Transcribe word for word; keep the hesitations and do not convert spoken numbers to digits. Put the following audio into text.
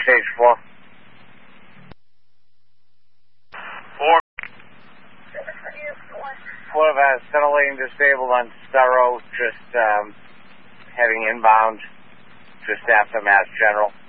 stage four. Four. Four of us, center lane disabled on Starro, just um, heading inbound, just after Mass General.